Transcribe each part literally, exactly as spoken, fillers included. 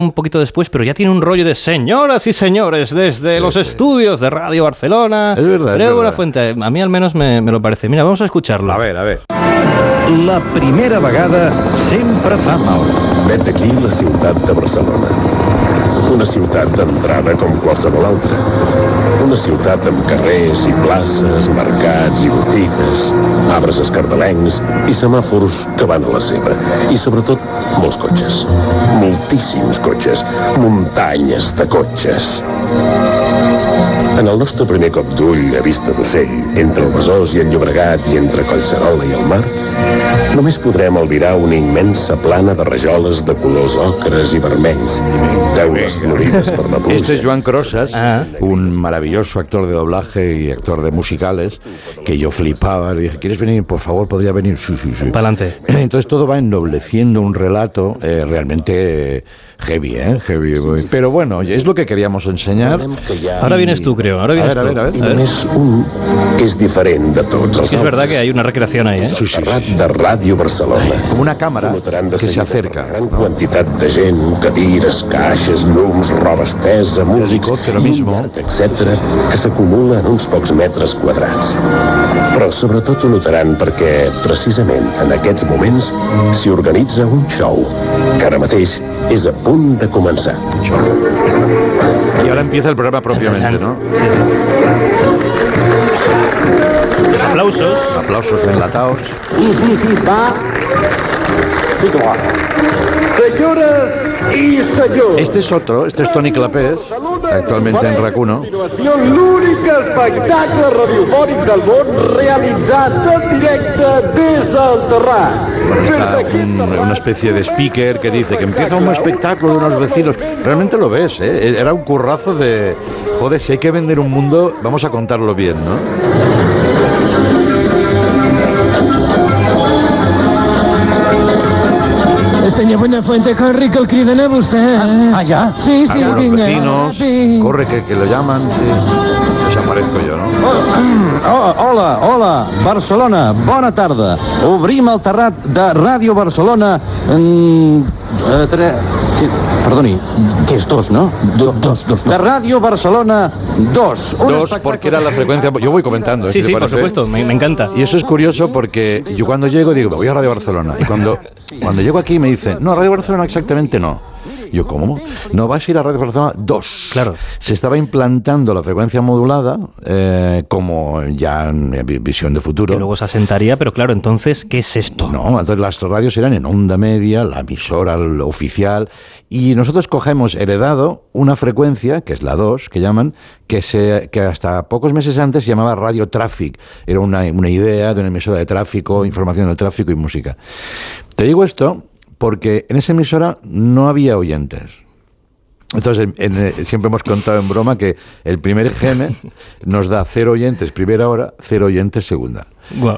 un poquito después, pero ya tiene un rollo de señoras y señores desde sí, los sí. estudios de Radio Barcelona. Es verdad, Creo es verdad. La Fuente, a mí al menos me, me lo parece. Mira, vamos a escucharlo. A ver, a ver. La primera vegada sempre fa mal. Vet aquí la ciutat de Barcelona. Una ciutat d'entrada com qualsevol altra. Una ciutat amb carrers i places, mercats i botigues, arbres escardalencs i semàfors que van a la seva. I sobretot, molts cotxes. Moltíssims cotxes. Muntanyes de cotxes. En el nostre primer cop d'ull a vista d'ocell, entre el Besòs i el Llobregat i entre Collserola i el mar, només podrem albirar una immensa plana de rajoles de colors ocres i vermells, teules florides per la pluja. Este es Joan Crosas, ah. un maravilloso actor de doblaje y actor de musicales, que yo flipaba. Le dije, ¿quieres venir? Por favor, ¿podría venir? Sí, sí, sí. Pa'lante. Entonces todo va ennobleciendo un relato eh, realmente eh, heavy, ¿eh? Heavy. Pero bueno, es lo que queríamos ensenyar. Ahora vienes tú, creo. Ahora vienes a ver, tú. A ver, a ver. I només un és diferent de tots els es que es verdad que hay una recreación ahí, ¿eh? Sí, sí, sí. De Ràdio Barcelona. Como una cámara que se acerca. Gran quantitat de gent, cadires, caixes, llums, roba estesa, músics, mismo, etcètera, que s'acumula en uns pocs metres quadrats. Però sobretot ho notaran perquè, precisament en aquests moments, s'hi organitza un show, que ara mateix és a punt de començar. Y ahora empieza el programa propiamente, ¿no? Los aplausos. Aplausos enlatados. Sí, sí, sí, va. Sí, com va. Señoras y señores. Este es otro, este es Toni Clapés, actualmente en RAC uno. L'únic espectacle radiofònic del món realitzat en directe des del Terrat. Bueno, está un, una especie de speaker que dice que empieza un espectáculo de unos vecinos. Realmente lo ves, ¿eh? Era un currazo de... Joder, si hay que vender un mundo, vamos a contarlo bien, ¿no? Senyor Buenafuente, corre, que el criden a vostè. Eh? Ah, ja? Sí, sí, algunos vinga. vecinos, Sí. corre que, que lo llaman, sí. Desaparezco yo, ¿no? Oh, hola, hola, Barcelona, bona tarda. Obrim el terrat de Ràdio Barcelona. Mm, eh, tre... Perdoni, que és dos, no? Do, dos, dos, dos. De Ràdio Barcelona dos. Dos, porque era la frecuencia... Yo voy comentando. Sí, ¿eh? sí, por supuesto, me, me encanta. Y eso es curioso porque yo cuando llego digo, voy a Radio Barcelona. Y cuando, cuando llego aquí me dicen, no, Radio Barcelona exactamente no. Yo, ¿cómo? No, vas a ir a Radio Barcelona dos. Claro. Se estaba implantando la frecuencia modulada eh, como ya en visión de futuro. Que luego se asentaría, pero claro, entonces, ¿qué es esto? No, entonces las radios eran en onda media, la emisora oficial, y nosotros cogemos heredado una frecuencia, que es la dos, que llaman, que, se, que hasta pocos meses antes se llamaba Radio Traffic. Era una, una idea de una emisora de tráfico, información del tráfico y música. Te digo esto porque en esa emisora no había oyentes. Entonces, en, en, siempre hemos contado en broma que el primer G M nos da cero oyentes primera hora, cero oyentes segunda. Wow.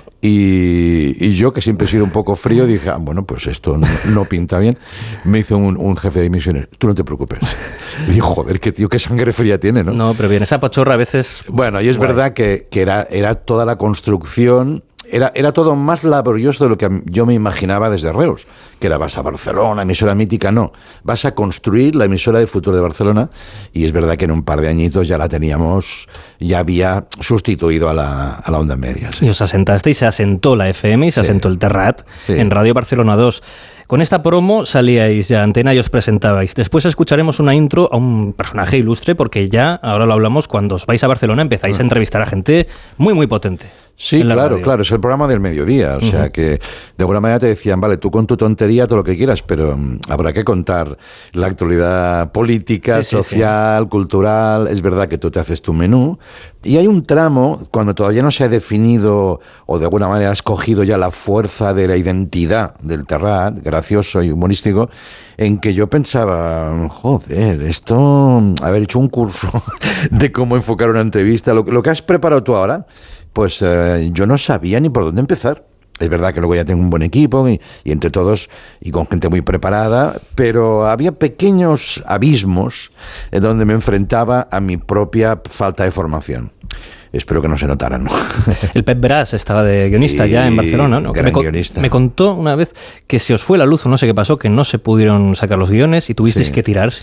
Y, y yo, que siempre he sido un poco frío, dije, ah, bueno, pues esto no, no pinta bien. Me hizo un, un jefe de emisiones, tú no te preocupes. Y digo, joder, qué tío, qué sangre fría tiene, ¿no? No, pero bien, esa pachorra a veces... Bueno, y es guay. Verdad que, que era, era toda la construcción... Era, era todo más laborioso de lo que yo me imaginaba desde Reus, que era vas a Barcelona, emisora mítica, no. Vas a construir la emisora de futuro de Barcelona y es verdad que en un par de añitos ya la teníamos, ya había sustituido a la, a la onda media. Sí. Y os asentaste y se asentó la F M y se sí. asentó el Terrat sí. en Radio Barcelona dos. Con esta promo salíais ya a antena y os presentabais. Después escucharemos una intro a un personaje ilustre porque ya, ahora lo hablamos, cuando os vais a Barcelona empezáis a entrevistar a gente muy, muy potente. Sí, claro, radio. claro, es el programa del mediodía, o uh-huh. sea que de alguna manera te decían, vale, tú con tu tontería todo lo que quieras, pero um, habrá que contar la actualidad política, sí, social, sí, sí. cultural, es verdad que tú te haces tu menú, y hay un tramo, cuando todavía no se ha definido, o de alguna manera has cogido ya la fuerza de la identidad del Terrat, gracioso y humorístico, en que yo pensaba, joder, esto, haber hecho un curso de cómo enfocar una entrevista, lo, lo que has preparado tú ahora, pues eh, yo no sabía ni por dónde empezar. Es verdad que luego ya tengo un buen equipo y, y entre todos y con gente muy preparada, pero había pequeños abismos en donde me enfrentaba a mi propia falta de formación. espero que no se notaran. El Pep Brás estaba de guionista sí, ya en Barcelona, ¿no? Gran me, guionista. Me contó una vez que se os fue la luz o no sé qué pasó, que no se pudieron sacar los guiones y tuvisteis sí. que tirar.